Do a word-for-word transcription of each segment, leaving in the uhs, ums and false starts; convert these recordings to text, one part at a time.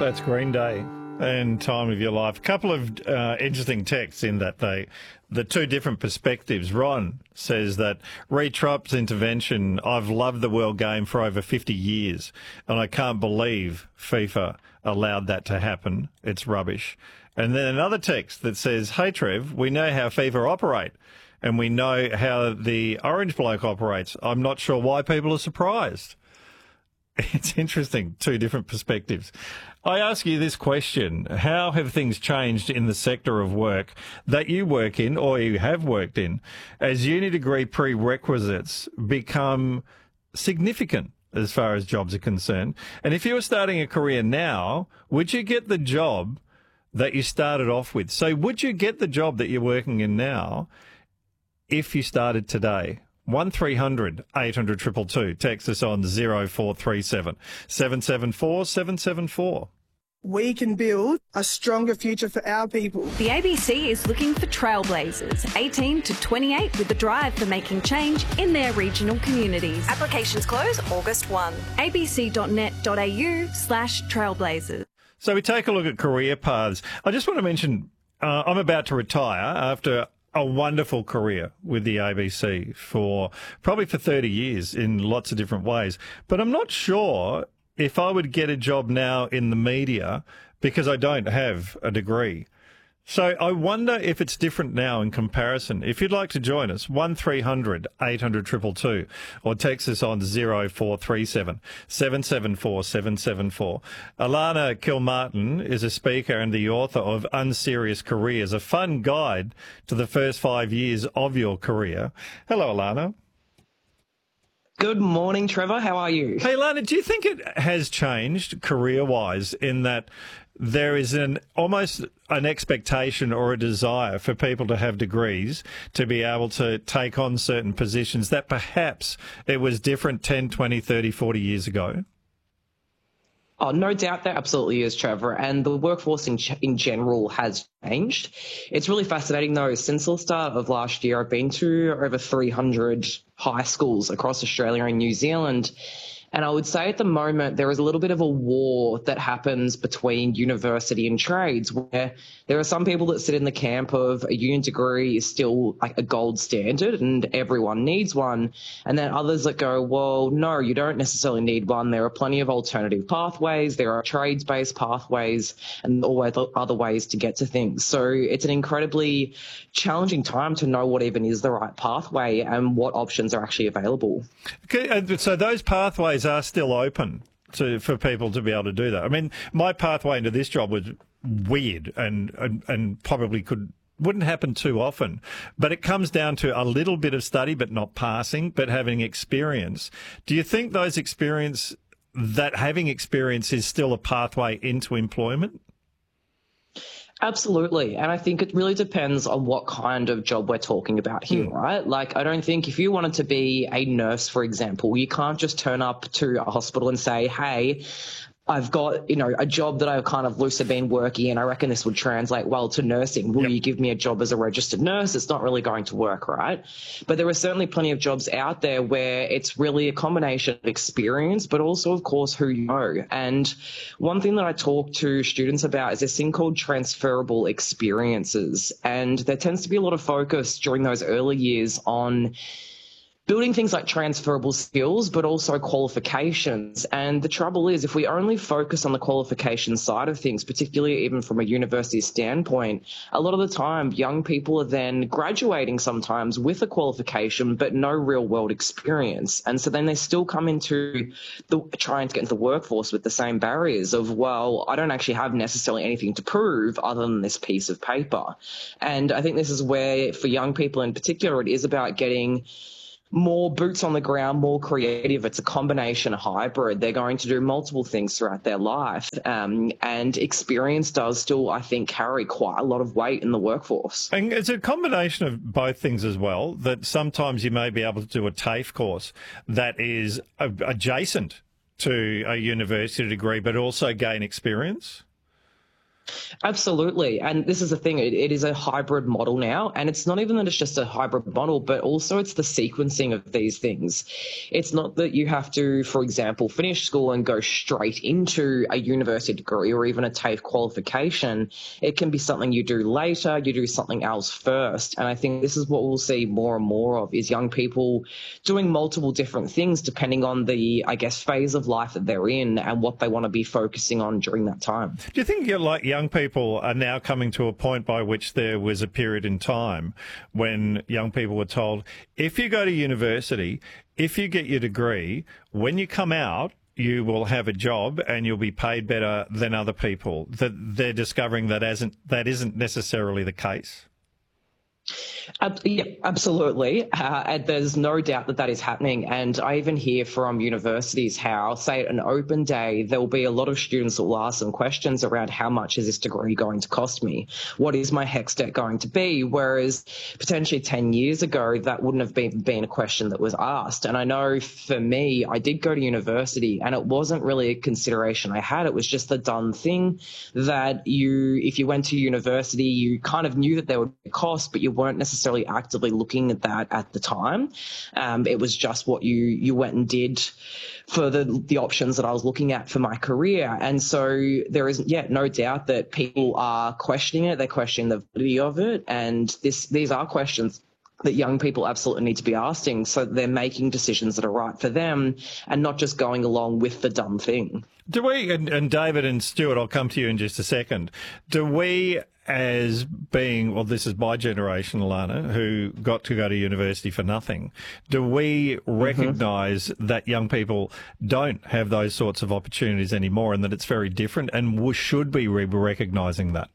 That's Green Day and Time of Your Life. A couple of uh, interesting texts in that they, the two different perspectives. Ron says that re Trump's intervention, I've loved the world game for over fifty years, and I can't believe FIFA allowed that to happen. It's rubbish. And then another text that says, hey, Trev, we know how FIFA operate, and we know how the Orange bloke operates. I'm not sure why people are surprised. It's interesting, two different perspectives. I ask you this question. How have things changed in the sector of work that you work in or you have worked in as uni degree prerequisites become significant as far as jobs are concerned? And if you were starting a career now, would you get the job that you started off with? So would you get the job that you're working in now if you started today? one three hundred eight hundred two two two. Text us on zero four three seven seven seven four seven seven four. We can build a stronger future for our people. The A B C is looking for trailblazers, eighteen to twenty-eight, with the drive for making change in their regional communities. Applications close August first. abc.net.au slash trailblazers. So we take a look at career paths. I just want to mention uh, I'm about to retire after a wonderful career with the A B C for probably for thirty years in lots of different ways. But I'm not sure if I would get a job now in the media because I don't have a degree. So I wonder if it's different now in comparison. If you'd like to join us, one three hundred eight hundred two two two or text us on zero four three seven seven seven four seven seven four. Alana Kilmartin is a speaker and the author of Unserious Careers, a fun guide to the first five years of your career. Hello, Alana. Good morning, Trevor. How are you? Hey, Alana, do you think it has changed career-wise in that there is an almost an expectation or a desire for people to have degrees to be able to take on certain positions that perhaps it was different ten, twenty, thirty, forty years ago? Oh, no doubt there absolutely is, Trevor. And the workforce in, in general has changed. It's really fascinating, though. Since the start of last year, I've been to over three hundred high schools across Australia and New Zealand. And I would say at the moment there is a little bit of a war that happens between university and trades, where there are some people that sit in the camp of a uni degree is still like a gold standard and everyone needs one. And then others that go, well, no, you don't necessarily need one. There are plenty of alternative pathways. There are trades-based pathways and always other ways to get to things. So it's an incredibly challenging time to know what even is the right pathway and what options are actually available. Okay, so those pathways are still open to for people to be able to do that. I mean, my pathway into this job was weird and, and, and probably could wouldn't happen too often, but it comes down to a little bit of study, but not passing, but having experience. Do you think those experience, that having experience is still a pathway into employment? Absolutely. And I think it really depends on what kind of job we're talking about here, mm. right? Like, I don't think if you wanted to be a nurse, for example, you can't just turn up to a hospital and say, hey, I've got, you know, a job that I've kind of loosely been working in. I reckon this would translate well to nursing. Will yep. you give me a job as a registered nurse? It's not really going to work, right? But there are certainly plenty of jobs out there where it's really a combination of experience, but also, of course, who you know. And one thing that I talk to students about is this thing called transferable experiences. And there tends to be a lot of focus during those early years on building things like transferable skills, but also qualifications. And the trouble is, if we only focus on the qualification side of things, particularly even from a university standpoint, a lot of the time young people are then graduating sometimes with a qualification, but no real world experience. And so then they still come into the trying to get into the workforce with the same barriers of, well, I don't actually have necessarily anything to prove other than this piece of paper. And I think this is where, for young people in particular, it is about getting more boots on the ground, more creative. It's a combination hybrid. They're going to do multiple things throughout their life. Um, and experience does still, I think, carry quite a lot of weight in the workforce. And it's a combination of both things as well, that sometimes you may be able to do a TAFE course that is adjacent to a university degree, but also gain experience. Absolutely. And this is the thing, it, it is a hybrid model now. And it's not even that it's just a hybrid model, but also it's the sequencing of these things. It's not that you have to, for example, finish school and go straight into a university degree or even a TAFE qualification. It can be something you do later, you do something else first. And I think this is what we'll see more and more of, is young people doing multiple different things depending on the, I guess, phase of life that they're in and what they want to be focusing on during that time. Do you think you're like young people are now coming to a point by which there was a period in time when young people were told, if you go to university, if you get your degree, when you come out, you will have a job and you'll be paid better than other people, that they're discovering that isn't, that isn't necessarily the case? Uh, yeah, absolutely. Uh, and there's no doubt that that is happening. And I even hear from universities how, say, an open day, there will be a lot of students that will ask some questions around how much is this degree going to cost me? What is my HECS debt going to be? Whereas potentially ten years ago, that wouldn't have been, been a question that was asked. And I know for me, I did go to university and it wasn't really a consideration I had. It was just the done thing that you, if you went to university, you kind of knew that there would be costs, but you weren't necessarily actively looking at that at the time. Um, it was just what you you went and did for the the options that I was looking at for my career. And so there is, yeah, no doubt that people are questioning it. They're questioning the validity of it. And this these are questions that young people absolutely need to be asking, so they're making decisions that are right for them and not just going along with the dumb thing. Do we, and, and David and Stuart, I'll come to you in just a second, do we, as being, well, this is my generation, Alana, who got to go to university for nothing, do we recognise mm-hmm. that young people don't have those sorts of opportunities anymore and that it's very different, and should be recognising that?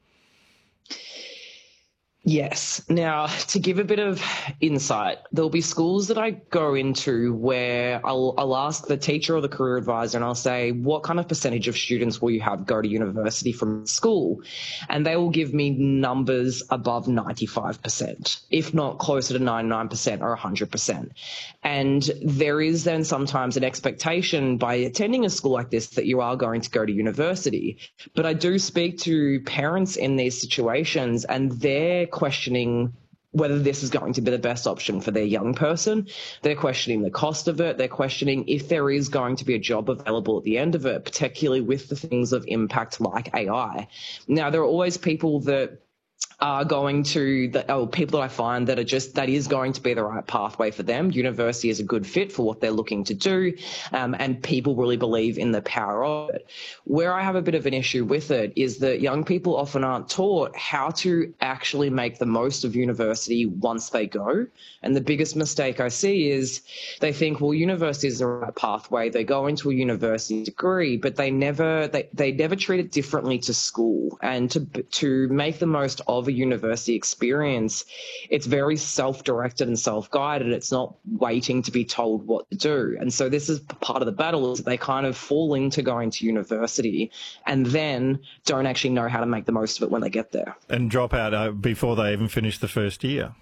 Yes. Now, to give a bit of insight, there'll be schools that I go into where I'll, I'll ask the teacher or the career advisor and I'll say, what kind of percentage of students will you have go to university from school? And they will give me numbers above ninety-five percent, if not closer to ninety-nine percent or one hundred percent. And there is then sometimes an expectation by attending a school like this that you are going to go to university. But I do speak to parents in these situations and they're questioning whether this is going to be the best option for their young person. They're questioning the cost of it. They're questioning if there is going to be a job available at the end of it, particularly with the things of impact like A I. Now, there are always people that are going to, the, oh, people that I find that are just, that is going to be the right pathway for them. University is a good fit for what they're looking to do, um, and people really believe in the power of it. Where I have a bit of an issue with it is that young people often aren't taught how to actually make the most of university once they go. And the biggest mistake I see is they think, well, university is the right pathway. They go into a university degree, but they never, they, they never treat it differently to school. And to, to make the most of a university experience, it's very self-directed and self-guided. It's not waiting to be told what to do. And so this is part of the battle, is that they kind of fall into going to university and then don't actually know how to make the most of it when they get there. And drop out uh, before they even finish the first year.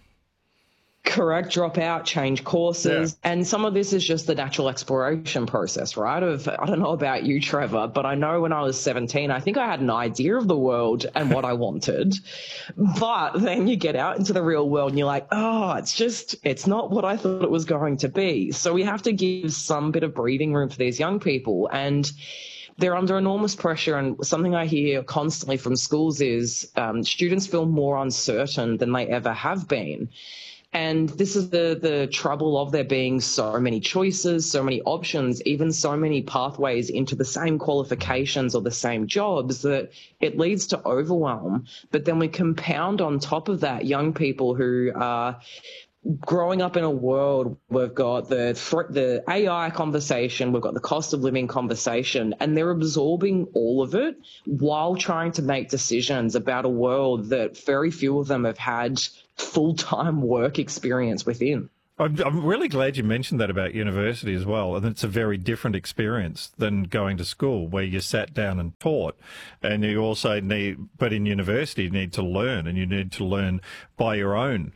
Correct. Drop out, change courses. Yeah. And some of this is just the natural exploration process, right? Of, I don't know about you, Trevor, but I know when I was seventeen, I think I had an idea of the world and what I wanted. But then you get out into the real world and you're like, oh, it's just, it's not what I thought it was going to be. So we have to give some bit of breathing room for these young people. And they're under enormous pressure, and something I hear constantly from schools is um, students feel more uncertain than they ever have been. And this is the, the trouble of there being so many choices, so many options, even so many pathways into the same qualifications or the same jobs, that it leads to overwhelm. But then we compound on top of that young people who are growing up in a world, we've got the the A I conversation, we've got the cost of living conversation, and they're absorbing all of it while trying to make decisions about a world that very few of them have had full-time work experience within. I'm, I'm really glad you mentioned that about university as well, and it's a very different experience than going to school where you sat down and taught, and you also need, but in university you need to learn, and you need to learn by your own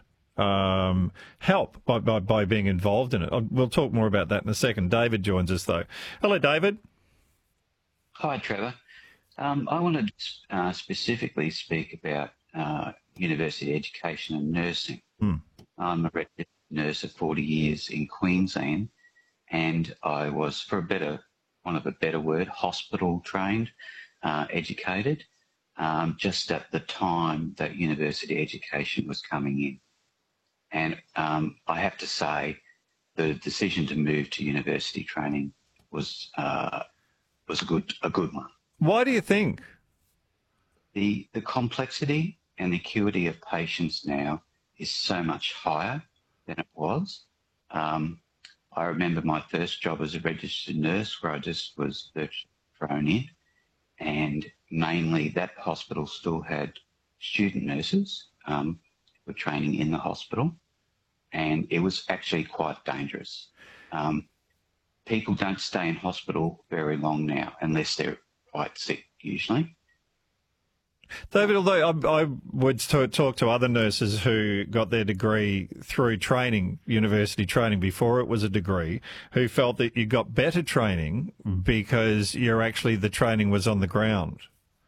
um, help, by, by, by being involved in it. We'll talk more about that in a second. David joins us though. Hello, David. Hi, Trevor. Um, I want to uh, specifically speak about uh, university education and nursing. Mm. I'm a registered nurse of forty years in Queensland, and I was, for a better, want of a better word, hospital trained, uh, educated, um, just at the time that university education was coming in. And um, I have to say, the decision to move to university training was uh, was a good a good one. Why do you think? The the complexity and the acuity of patients now is so much higher than it was. Um, I remember my first job as a registered nurse, where I just was thrown in, and mainly that hospital still had student nurses um, who were training in the hospital, and it was actually quite dangerous. Um, people don't stay in hospital very long now unless they're quite sick, usually. David, although I, I would t- talk to other nurses who got their degree through training, university training before it was a degree, who felt that you got better training because you're actually, the training was on the ground.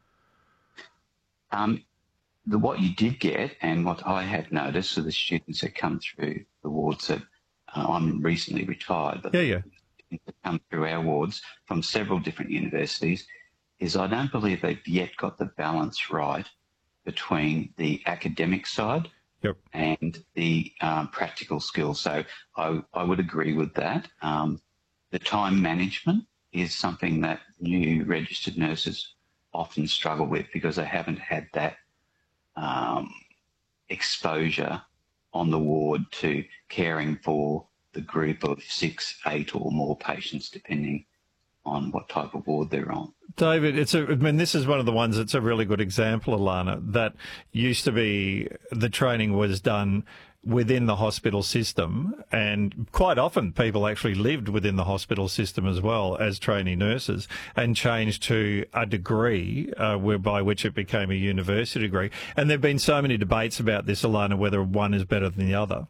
Um, the, what you did get, and what I have noticed for the students that come through the wards that uh, I'm recently retired, but yeah, yeah. that come through our wards from several different universities, is I don't believe they've yet got the balance right between the academic side yep. and the um, practical skills. So I, I would agree with that. Um, the time management is something that new registered nurses often struggle with because they haven't had that um, exposure on the ward to caring for the group of six, eight or more patients, depending on what type of ward they're on. David, it's a, I mean, this is one of the ones that's a really good example, Alana, that used to be the training was done within the hospital system, and quite often people actually lived within the hospital system as well as trainee nurses, and changed to a degree uh, whereby which it became a university degree. And there have been so many debates about this, Alana, whether one is better than the other.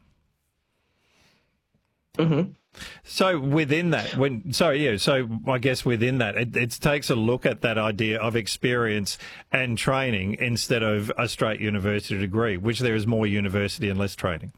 Mm-hmm. So within that, when sorry, yeah. So I guess within that, it, it takes a look at that idea of experience and training instead of a straight university degree, which there is more university and less training.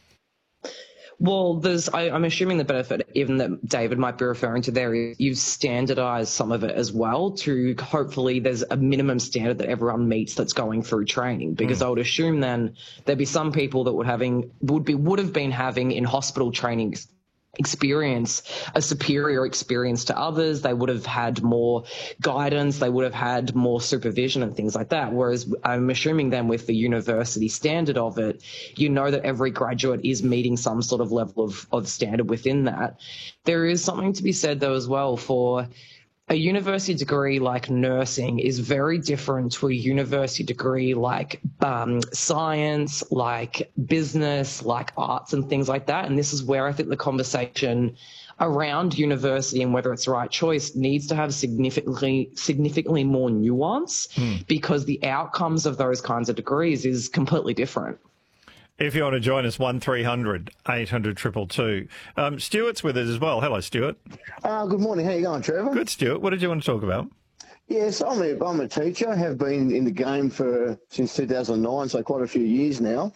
Well, there's, I, I'm assuming the benefit, even that David might be referring to there, is you've standardised some of it as well to hopefully there's a minimum standard that everyone meets that's going through training. Because mm. I would assume then there'd be some people that would having would be would have been having in hospital training experience a superior experience to others. They would have had more guidance, they would have had more supervision and things like that, whereas I'm assuming then with the university standard of it, you know that every graduate is meeting some sort of level of, of standard within that. There is something to be said though as well for a university degree like nursing is very different to a university degree like um, science, like business, like arts and things like that. And this is where I think the conversation around university and whether it's the right choice needs to have significantly, significantly more nuance mm. because the outcomes of those kinds of degrees is completely different. If you want to join us, one three hundred eight hundred two two two. Um, Stuart's with us as well. Hello, Stuart. Uh, good morning. How you going, Trevor? Good, Stuart. What did you want to talk about? Yes, I'm a, I'm a teacher. I have been in the game for since two thousand nine, so quite a few years now.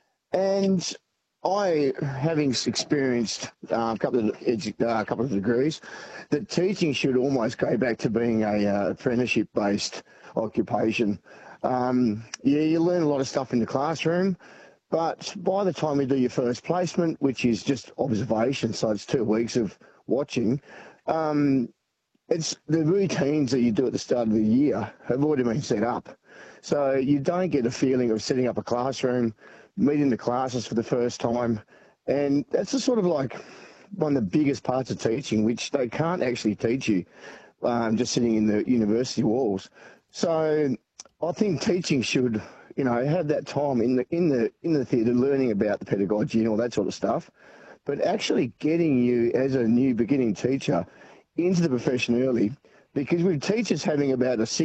And I, having experienced uh, a couple of edu- uh, a couple of degrees, that teaching should almost go back to being a uh, apprenticeship-based occupation. Um, yeah, you learn a lot of stuff in the classroom. But by the time you do your first placement, which is just observation, so it's two weeks of watching, um, it's the routines that you do at the start of the year have already been set up. So you don't get a feeling of setting up a classroom, meeting the classes for the first time. And that's just sort of like one of the biggest parts of teaching, which they can't actually teach you um, just sitting in the university walls. So I think teaching should... you know, have that time in the in the in the theatre learning about the pedagogy and all that sort of stuff, but actually getting you as a new beginning teacher into the profession early, because with teachers having about a six